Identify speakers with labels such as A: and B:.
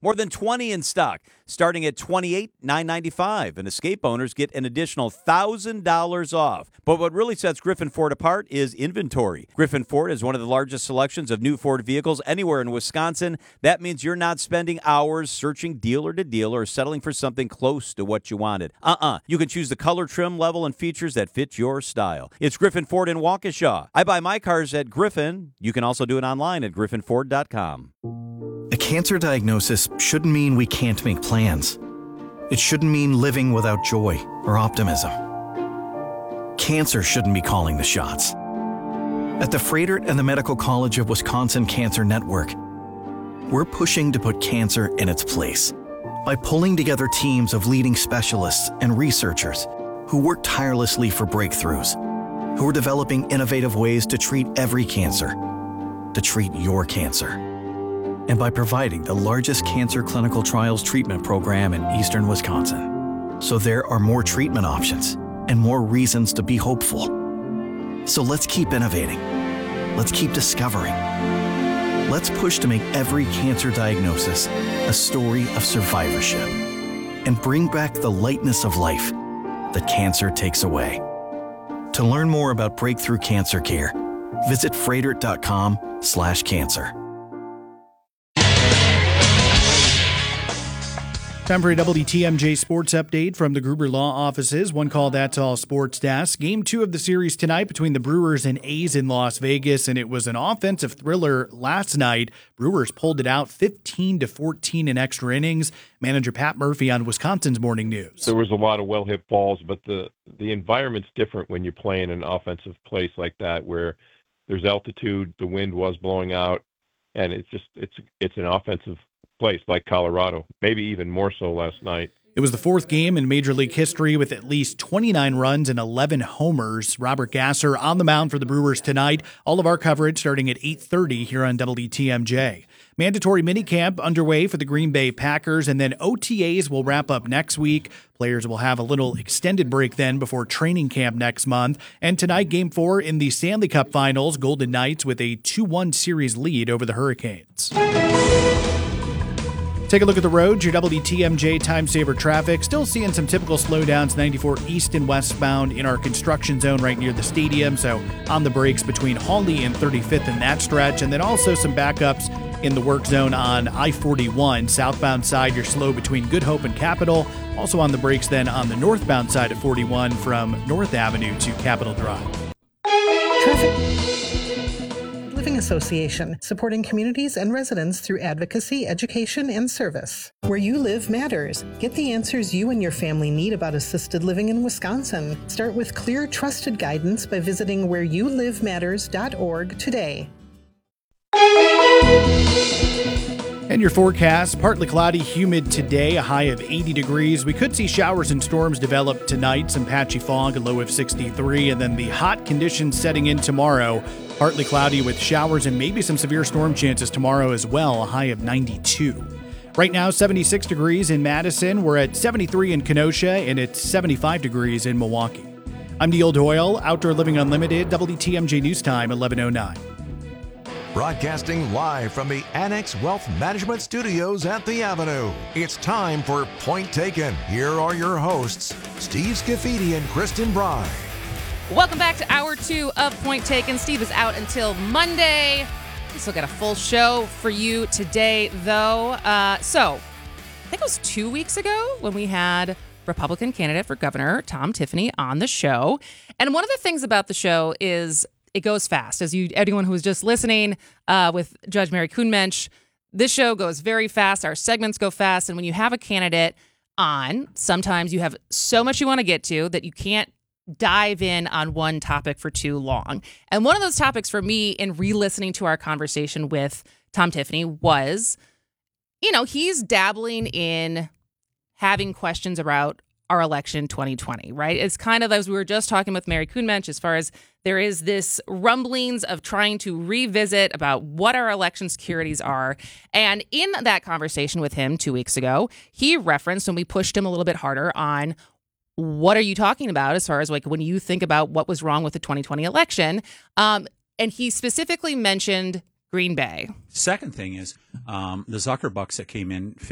A: More than 20 in stock, starting at $28,995, and Escape owners get an additional $1,000 off. But what really sets Griffin Ford apart is inventory. Griffin Ford is one of the largest selections of new Ford vehicles anywhere in Wisconsin. That means you're not spending hours searching dealer to dealer or settling for something close to what you wanted. You can choose the color, trim, level, and features that fit your style. It's Griffin Ford in Waukesha. I buy my cars at Griffin. You can also do it online at griffinford.com.
B: A cancer diagnosis shouldn't mean we can't make plans. It shouldn't mean living without joy or optimism. Cancer shouldn't be calling the shots. At the Froedtert and the Medical College of Wisconsin Cancer Network, we're pushing to put cancer in its place by pulling together teams of leading specialists and researchers who work tirelessly for breakthroughs, who are developing innovative ways to treat every cancer, to treat your cancer. And by providing the largest cancer clinical trials treatment program in eastern Wisconsin. So there are more treatment options and more reasons to be hopeful. So let's keep innovating. Let's keep discovering. Let's push to make every cancer diagnosis a story of survivorship and bring back the lightness of life that cancer takes away. To learn more about breakthrough cancer care, visit Froedtert.com/cancer.
C: Time for a WTMJ sports update from the Gruber Law Offices. One call, that's all sports desk. Game 2 of the series tonight between the Brewers and A's in Las Vegas, and it was an offensive thriller last night. Brewers pulled it out 15-14 in extra innings. Manager Pat Murphy on Wisconsin's Morning News.
D: There was a lot of well-hit balls, but the environment's different when you're playing an offensive place like that where there's altitude, the wind was blowing out, and it's an offensive place like Colorado, maybe even more so last night.
C: It was the fourth game in Major League history with at least 29 runs and 11 homers. Robert Gasser on the mound for the Brewers tonight. All of our coverage starting at 8:30 here on WTMJ. Mandatory minicamp underway for the Green Bay Packers, and then OTAs will wrap up next week. Players will have a little extended break then before training camp next month. And tonight, Game 4 in the Stanley Cup Finals, Golden Knights with a 2-1 series lead over the Hurricanes. Take a look at the roads, your WTMJ time saver traffic. Still seeing some typical slowdowns, 94 east and westbound in our construction zone right near the stadium. So on the brakes between Hawley and 35th in that stretch. And then also some backups in the work zone on I-41. Southbound side, you're slow between Good Hope and Capitol. Also on the brakes then on the northbound side of 41 from North Avenue to Capitol Drive.
E: Living Association, supporting communities and residents through advocacy, education, and service. Where you live matters. Get the answers you and your family need about assisted living in Wisconsin. Start with clear, trusted guidance by visiting whereyoulivematters.org today.
C: And your forecast, partly cloudy, humid today, a high of 80 degrees. We could see showers and storms develop tonight, some patchy fog, a low of 63, and then the hot conditions setting in tomorrow. Partly cloudy with showers and maybe some severe storm chances tomorrow as well, a high of 92. Right now, 76 degrees in Madison. We're at 73 in Kenosha, and it's 75 degrees in Milwaukee. I'm Neil Doyle, Outdoor Living Unlimited, WTMJ News Time, 11:09.
F: Broadcasting live from the Annex Wealth Management Studios at the Avenue. It's time for Point Taken. Here are your hosts, Steve Scafidi and Kristen Bry.
G: Welcome back to Hour 2 of Point Taken. Steve is out until Monday. We still got a full show for you today, though. So, I think it was 2 weeks ago when we had Republican candidate for governor, Tom Tiffany, on the show. And one of the things about the show is it goes fast. Anyone who was just listening with Judge Mary Kuhnmensch, this show goes very fast. Our segments go fast. And when you have a candidate on, sometimes you have so much you want to get to that you can't dive in on one topic for too long. And one of those topics for me in re-listening to our conversation with Tom Tiffany was, he's dabbling in having questions about our election 2020, right? It's kind of as we were just talking with Mary Kuhnmensch, as far as there is this rumblings of trying to revisit about what our election securities are. And in that conversation with him 2 weeks ago, he referenced, and we pushed him a little bit harder on, what are you talking about as far as like when you think about what was wrong with the 2020 election? And he specifically mentioned Green Bay.
H: Second thing is the Zuckerbucks that came in